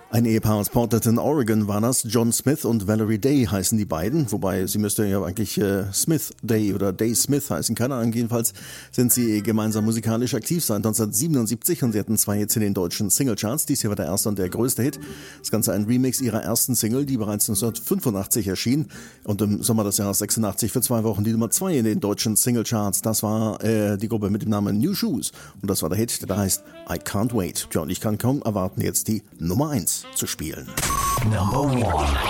Ein Ehepaar aus Portland, Oregon war das. John Smith und Valerie Day heißen die beiden, wobei sie müsste ja eigentlich Smith Day oder Day Smith heißen, keine Ahnung. Jedenfalls sind sie gemeinsam musikalisch aktiv seit 1977 und sie hatten 2 Hits in den deutschen Singlecharts. Dies hier war der erste und der größte Hit. Das Ganze ein Remix ihrer ersten Single, die bereits 1985 erschien und im Sommer des Jahres 86 für 2 Wochen die Nummer 2 in den deutschen Singlecharts. Das war die Gruppe mit dem Namen New Shoes und das war der Hit, der heißt I Can't Wait. Tja, und ich kann kaum erwarten, jetzt die Nummer 1 zu spielen. Number 1.